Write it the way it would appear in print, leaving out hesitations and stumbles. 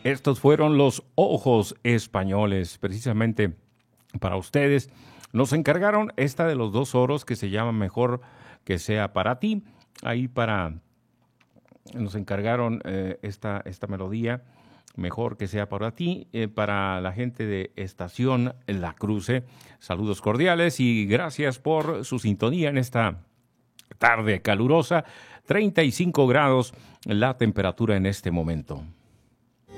Estos fueron los Ojos Españoles, precisamente para ustedes. Nos encargaron esta de los dos oros que se llama Mejor que sea para ti. Nos encargaron esta melodía, Mejor que sea para ti, para la gente de Estación La Cruce. Saludos cordiales y gracias por su sintonía en esta tarde calurosa. 35 grados la temperatura en este momento.